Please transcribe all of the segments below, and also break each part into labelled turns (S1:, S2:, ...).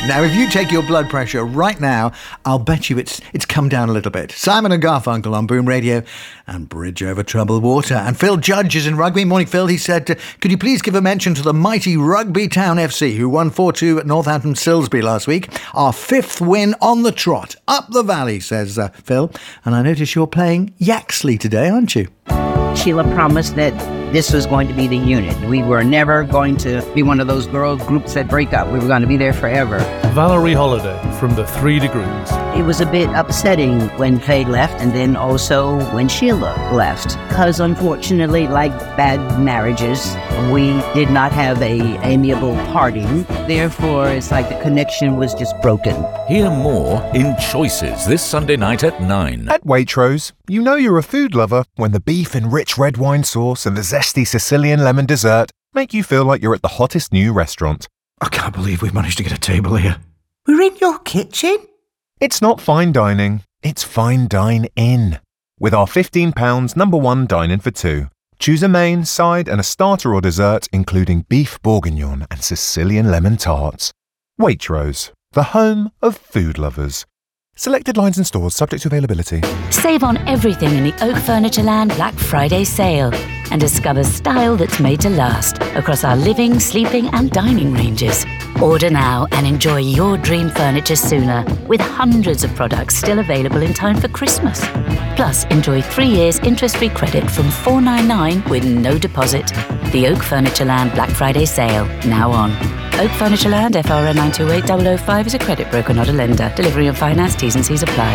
S1: Now, if you take your blood pressure right now, I'll bet you it's come down a little bit. Simon and Garfunkel on Boom Radio and Bridge Over Troubled Water. And Phil Judge is in rugby. Morning, Phil. He said, could you please give a mention to the mighty Rugby Town FC, who won 4-2 at Northampton Silsby last week. Our 5th win on the trot. Up the valley, says Phil. And I notice you're playing Yaxley today, aren't you?
S2: Sheila promised that this was going to be the unit. We were never going to be one of those girl groups that break up. We were going to be there forever.
S3: Valerie Holiday from the 3 Degrees.
S2: It was a bit upsetting when Faye left and then also when Sheila left. Because unfortunately, like bad marriages, we did not have a amiable parting. Therefore, it's like the connection was just broken.
S4: Hear more in Choices this Sunday night at 9.
S5: At Waitrose, you know you're a food lover when the beef and rich red wine sauce and the zesty Sicilian lemon dessert make you feel like you're at the hottest new restaurant.
S1: I can't believe we've managed to get a table here.
S6: We're in your kitchen?
S5: It's not fine dining, it's fine dine-in. With our £15 #1 dine-in for 2. Choose a main, side and a starter or dessert, including beef bourguignon and Sicilian lemon tarts. Waitrose, the home of food lovers. Selected lines and stores subject to availability.
S7: Save on everything in the Oak Furnitureland Black Friday sale and discover style that's made to last across our living, sleeping and dining ranges. Order now and enjoy your dream furniture sooner with hundreds of products still available in time for Christmas. Plus, enjoy 3 years interest-free credit from $499 with no deposit. The Oak Furnitureland Black Friday sale, now on. Oak Furnitureland, FRN 928005 is a credit broker, not a lender. Delivery and finance, T's and C's apply.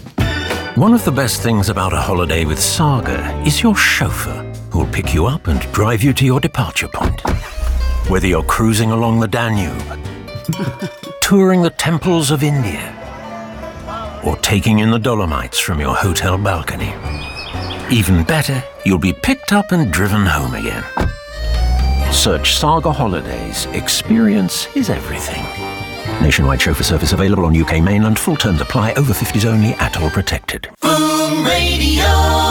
S4: One of the best things about a holiday with Saga is your chauffeur, who'll pick you up and drive you to your departure point. Whether you're cruising along the Danube, touring the temples of India, or taking in the Dolomites from your hotel balcony. Even better, you'll be picked up and driven home again. Search Saga Holidays. Experience is everything. Nationwide chauffeur service available on UK mainland. Full terms apply. Over 50s only. Atoll protected.
S6: Boom Radio.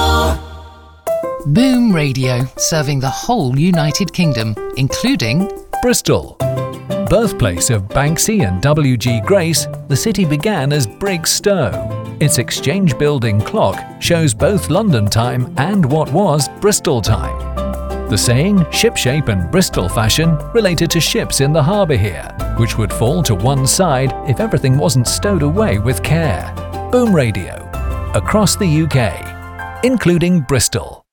S8: Boom Radio, serving the whole United Kingdom, including
S9: Bristol. Birthplace of Banksy and W.G. Grace, the city began as Brigstowe. Its exchange building clock shows both London time and what was Bristol time. The saying, shipshape and Bristol fashion, related to ships in the harbour here, which would fall to one side if everything wasn't stowed away with care. Boom Radio. Across the UK, including Bristol.